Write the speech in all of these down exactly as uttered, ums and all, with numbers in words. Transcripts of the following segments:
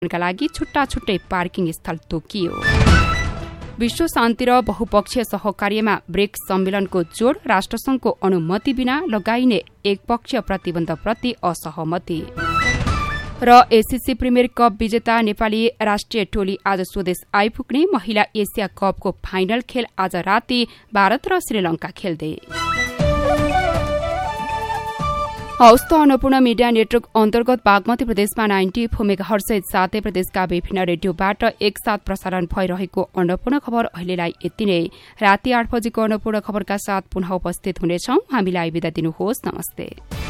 का लागि छुट्टा छुट्टै पार्किङ स्थल तोकियो। विश्व शान्ति र बहुपक्षीय सहकार्यमा ब्रेक सम्मेलनको जोड, राष्ट्रसंघको अनुमति बिना लगाइने एकपक्षीय प्रतिबन्धप्रति असहमति। र एसीसी प्रिमियर कप विजेता नेपाली राष्ट्रिय टोली आज स्वदेश आइपुग्ने। महिला एसिया कपको फाइनल खेल आज राति भारत र श्रीलंका खेल्दै। हौस् त अन्नपूर्ण मिडिया नेटवर्क अन्तर्गत बागमती प्रदेशमा नाइन्टी फोर मेगाहर्ज साथै प्रदेशका विभिन्न रेडियोबाट एकसाथ प्रसारण भइरहेको अन्नपूर्ण खबर अहिलेलाई यति नै। राति आठ बजेको अन्नपूर्ण खबरका साथ पुनः उपस्थित हुनेछौं। हामीलाई बिदा दिनुहोस्। नमस्ते।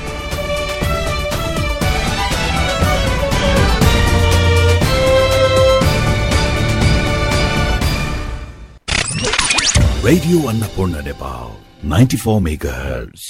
Radio Annapurna Nepal ninety four megahertz.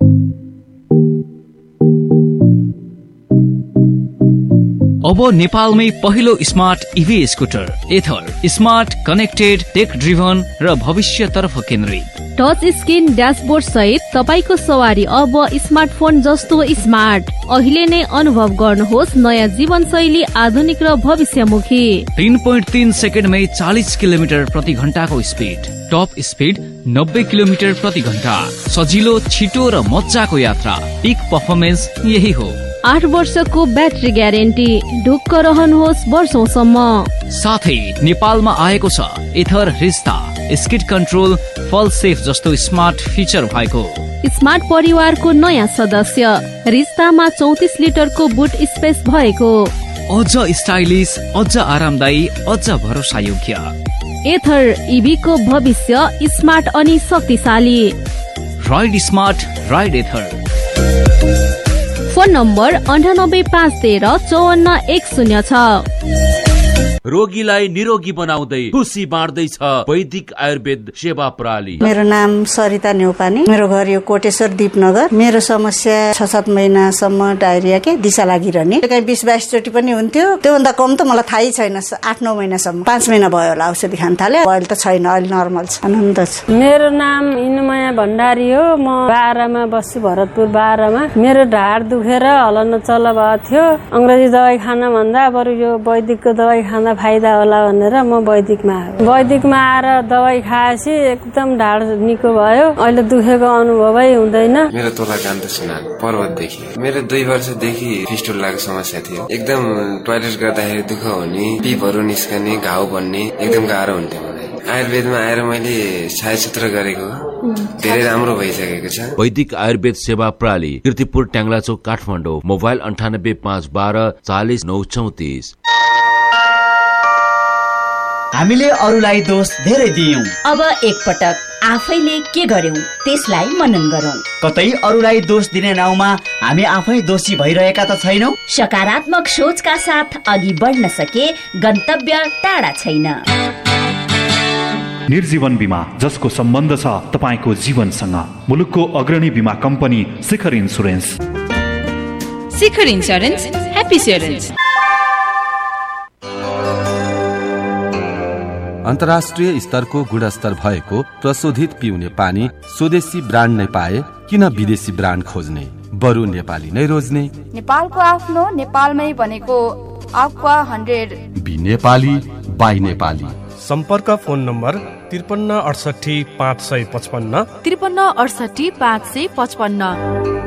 अब नेपालमै पहिलो स्मार्ट इभी स्कुटर एथर, स्मार्ट, कनेक्टेड, टेक ड्रिभन र भविष्यतर्फ केन्द्रित। टच स्क्रिन ड्याशबोर्ड सहित तपाईको सवारी अब स्मार्टफोन जस्तो स्मार्ट। अहिले नै अनुभव गर्नुहोस् नयाँ जीवनशैली, आधुनिक र भविष्यमुखी। तीन पोइन्ट तीन सेकेन्डमै चालिस किलोमिटर प्रति घण्टाको स्पिड, टप स्पिड नब्बे किलोमिटर प्रति घण्टा, सजिलो, छिटो र मजाको यात्रा। पिक पर्फर्मेन्स यही हो। आठ वर्षको ब्याट्री ग्यारेन्टी, ढुक्क रहनुहोस् वर्षौंसम्म। साथै नेपालमा आएको छ एथर रिस्ता, स्किड कन्ट्रोल, फल सेफ जस्तो स्मार्ट फिचर भएको स्मार्ट परिवारको नयाँ सदस्य। रिस्तामा चौतिस लिटरको बुट स्पेस भएको, अझ स्टाइलिश, अझ आरामदायी, अझ भरोसा योग्य। एथर इभीको भविष्य स्मार्ट अनि शक्तिशाली। राइड स्मार्ट, राइड एथर। फोन नम्बर अन्ठानब्बे पाँच तेह्र चौवन्न एक शून्य छ। रोगीलाई निरोगी बनाउँदै खुसी बाँड्दैछ वैदिक आयुर्वेद सेवा प्रणाली। मेरो नाम सरिता नेउपाने, मेरो घर यो कोटेश्वर दीपनगर। मेरो समस्या छ सात महिनासम्म डायरिया के दिशा लागिरहने, कहीँ बिस बाइस चोटि पनि हुन्थ्यो। त्योभन्दा कम त मलाई थाहै छैन। आठ नौ महिनासम्म, पाँच महिना भयो होला औषधि खान थाले। अहिले त छैन, अहिले नर्मल छ, आनन्द छ। मेरो नाम इनुमाया भण्डारी हो। म बाह्रमा बस्छु, भरतपुर बाह्रमा। मेरो ढाड दुखेर हल्न चल्न भएको थियो। अंग्रेजी दबाई खान भन्दा बरु यो वैदिकको दबाई खान फाइदा होला भनेर म वैदिकमा आएँ। वैदिकमा आएर दबाई खाएपछि एकदम ढाड निको भयो। अहिले दुखेको अनुभवै हुँदैन। मेरो तोला कान्त सुनाल पर्वतदेखि। मेरो दुई वर्षदेखि फिस्टुलाको समस्या थियो। एकदम टोयलेट गर्दाखेरि दुःख हुने, पिपहरू निस्कने, घाउ बन्ने एकदम गाह्रो हुन्थ्यो मलाई। आयुर्वेदमा आएर मैले छायासूत्र गरेको धेरै राम्रो भइसकेको छ। वैदिक आयुर्वेद सेवा प्रणाली, कीर्तिपुर, ट्याङ्ग्लाचोक, काठमाडौँ। मोबाइल अन्ठानब्बे पाँच बाह्र चालिस नौ चौतिस। हामीले अरूलाई दोष धेरै दियौं। अब एकपटक आफैले के गर्यौं त्यसलाई मनन गरौं। कतै अरूलाई दोष दिने नाउँमा हामी आफै दोषी भइरहेका त छैनौं। सकारात्मक सोचका साथ अघि बढ्न सके गन्तव्य टाढा छैन। निर्जीवन बीमा, जसको सम्बन्ध छ तपाईको जीवनसँग। मुलुकको अग्रणी बीमा कम्पनी शिखर इन्स्योरेन्स। शिखर इन्स्योरेन्स, ह्याप्पी इन्स्योरेन्स। अन्तर्राष्ट्रिय स्तरको गुणस्तर भएको प्रशोधित पिउने पानी स्वदेशी ब्रान्ड नै पाए किन विदेशी ब्रान्ड खोज्ने? बरु नेपाली नै रोज्ने। नेपालको आफ्नो, नेपालमै बनेको aqua hundred. Be Nepali by Nepali. सम्पर्क फोन नम्बर त्रिपन्न अडसठी पाँच सय पचपन्न त्रिपन्न अडसठी पाँच सय पचपन्न।